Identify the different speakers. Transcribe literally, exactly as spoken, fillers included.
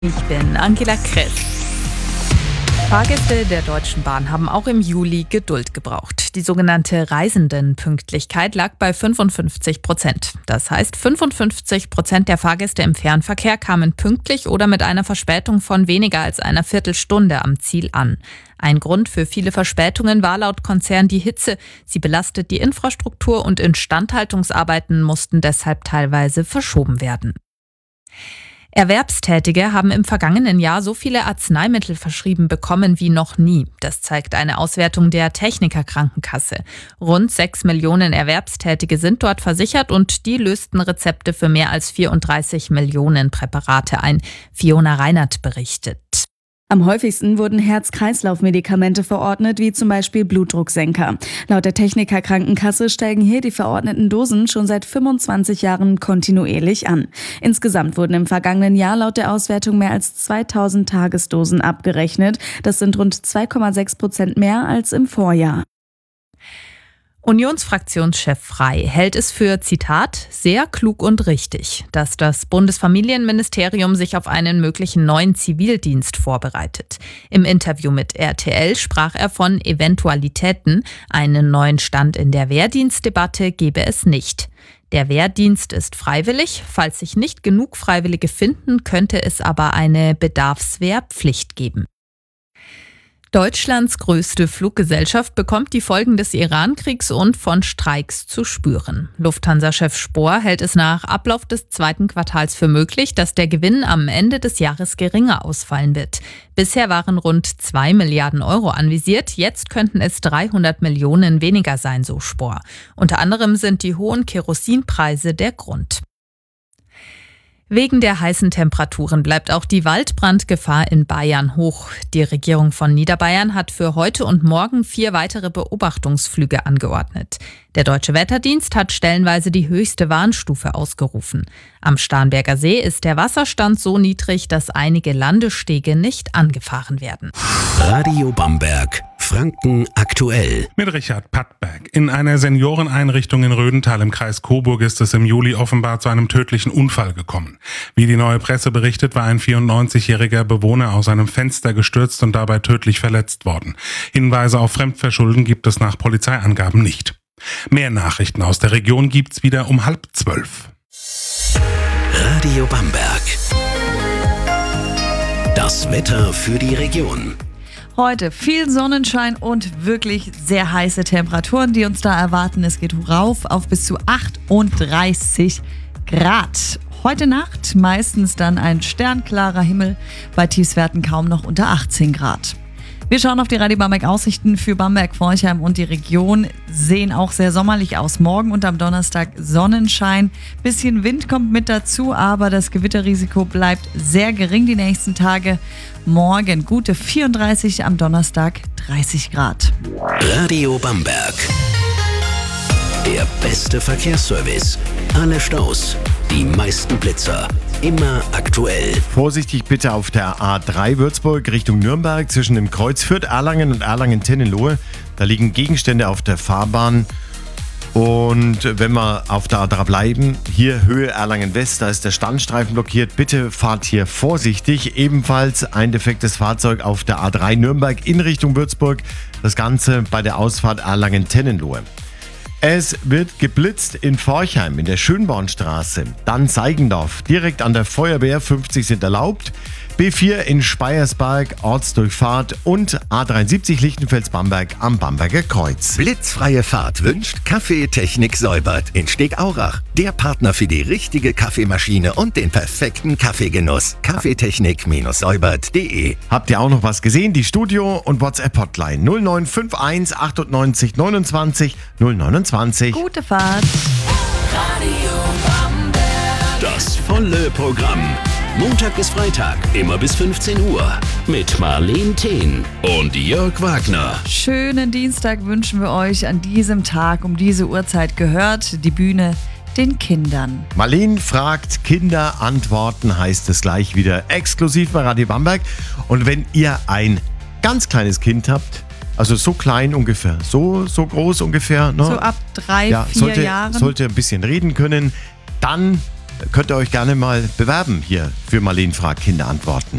Speaker 1: Ich bin Angela Kress. Fahrgäste der Deutschen Bahn haben auch im Juli Geduld gebraucht. Die sogenannte Reisendenpünktlichkeit lag bei fünfundfünfzig Prozent. Das heißt, fünfundfünfzig Prozent der Fahrgäste im Fernverkehr kamen pünktlich oder mit einer Verspätung von weniger als einer Viertelstunde am Ziel an. Ein Grund für viele Verspätungen war laut Konzern die Hitze. Sie belastet die Infrastruktur und Instandhaltungsarbeiten mussten deshalb teilweise verschoben werden. Erwerbstätige haben im vergangenen Jahr so viele Arzneimittel verschrieben bekommen wie noch nie. Das zeigt eine Auswertung der Techniker Krankenkasse. Rund sechs Millionen Erwerbstätige sind dort versichert und die lösten Rezepte für mehr als vierunddreißig Millionen Präparate ein. Fiona Reinert berichtet.
Speaker 2: Am häufigsten wurden Herz-Kreislauf-Medikamente verordnet, wie zum Beispiel Blutdrucksenker. Laut der Techniker Krankenkasse steigen hier die verordneten Dosen schon seit fünfundzwanzig Jahren kontinuierlich an. Insgesamt wurden im vergangenen Jahr laut der Auswertung mehr als zweitausend Tagesdosen abgerechnet. Das sind rund zwei Komma sechs Prozent mehr als im Vorjahr.
Speaker 1: Unionsfraktionschef Frey hält es für, Zitat, sehr klug und richtig, dass das Bundesfamilienministerium sich auf einen möglichen neuen Zivildienst vorbereitet. Im Interview mit R T L sprach er von Eventualitäten. Einen neuen Stand in der Wehrdienstdebatte gebe es nicht. Der Wehrdienst ist freiwillig. Falls sich nicht genug Freiwillige finden, könnte es aber eine Bedarfswehrpflicht geben. Deutschlands größte Fluggesellschaft bekommt die Folgen des Iran-Kriegs und von Streiks zu spüren. Lufthansa-Chef Spohr hält es nach Ablauf des zweiten Quartals für möglich, dass der Gewinn am Ende des Jahres geringer ausfallen wird. Bisher waren rund zwei Milliarden Euro anvisiert, jetzt könnten es dreihundert Millionen weniger sein, so Spohr. Unter anderem sind die hohen Kerosinpreise der Grund. Wegen der heißen Temperaturen bleibt auch die Waldbrandgefahr in Bayern hoch. Die Regierung von Niederbayern hat für heute und morgen vier weitere Beobachtungsflüge angeordnet. Der Deutsche Wetterdienst hat stellenweise die höchste Warnstufe ausgerufen. Am Starnberger See ist der Wasserstand so niedrig, dass einige Landestege nicht angefahren werden.
Speaker 3: Radio Bamberg, Franken aktuell.
Speaker 4: Mit Richard Pattberg. In einer Senioreneinrichtung in Rödental im Kreis Coburg ist es im Juli offenbar zu einem tödlichen Unfall gekommen. Wie die Neue Presse berichtet, war ein vierundneunzigjähriger Bewohner aus einem Fenster gestürzt und dabei tödlich verletzt worden. Hinweise auf Fremdverschulden gibt es nach Polizeiangaben nicht. Mehr Nachrichten aus der Region gibt's wieder um halb zwölf.
Speaker 3: Radio Bamberg. Das Wetter für die Region.
Speaker 5: Heute viel Sonnenschein und wirklich sehr heiße Temperaturen, die uns da erwarten. Es geht rauf auf bis zu achtunddreißig Grad. Heute Nacht meistens dann ein sternklarer Himmel, bei Tiefstwerten kaum noch unter achtzehn Grad. Wir schauen auf die Radio Bamberg Aussichten für Bamberg, Forchheim und die Region. Sehen auch sehr sommerlich aus. Morgen und am Donnerstag Sonnenschein. Bisschen Wind kommt mit dazu, aber das Gewitterrisiko bleibt sehr gering die nächsten Tage. Morgen gute vierunddreißig, am Donnerstag dreißig Grad.
Speaker 3: Radio Bamberg. Der beste Verkehrsservice. Alle Staus, die meisten Blitzer. Immer aktuell.
Speaker 6: Vorsichtig bitte auf der A drei Würzburg Richtung Nürnberg zwischen dem Kreuz Fürth, Erlangen und Erlangen-Tennelohe. Da liegen Gegenstände auf der Fahrbahn. Und wenn wir auf der A drei bleiben, hier Höhe Erlangen-West, da ist der Standstreifen blockiert. Bitte fahrt hier vorsichtig. Ebenfalls ein defektes Fahrzeug auf der A drei Nürnberg in Richtung Würzburg. Das Ganze bei der Ausfahrt Erlangen-Tennelohe. Es wird geblitzt in Forchheim in der Schönbornstraße, dann Seigendorf, direkt an der Feuerwehr, fünfzig sind erlaubt, B vier in Speyersberg, Ortsdurchfahrt und A dreiundsiebzig Lichtenfels-Bamberg am Bamberger Kreuz.
Speaker 3: Blitzfreie Fahrt wünscht Kaffeetechnik Säubert in Stegaurach. Der Partner für die richtige Kaffeemaschine und den perfekten Kaffeegenuss. kaffeetechnik Säubert punkt de.
Speaker 6: Habt ihr auch noch was gesehen? Die Studio- und WhatsApp-Hotline null neun fünf eins achtundneunzig neunundzwanzig null neunundzwanzig.
Speaker 5: Gute Fahrt.
Speaker 3: Radio Bamberg. Das volle Programm. Montag bis Freitag, immer bis fünfzehn Uhr. Mit Marleen Thehn und Jörg Wagner.
Speaker 5: Schönen Dienstag wünschen wir euch. An diesem Tag um diese Uhrzeit gehört die Bühne den Kindern.
Speaker 6: Marleen fragt, Kinder antworten, heißt es gleich wieder exklusiv bei Radio Bamberg. Und wenn ihr ein ganz kleines Kind habt, also so klein ungefähr, so, so groß ungefähr, ne?
Speaker 5: So ab drei,
Speaker 6: ja,
Speaker 5: vier
Speaker 6: sollte,
Speaker 5: Jahren.
Speaker 6: Sollte ein bisschen reden können, dann könnt ihr euch gerne mal bewerben hier für Marleen fragt Kinder antworten.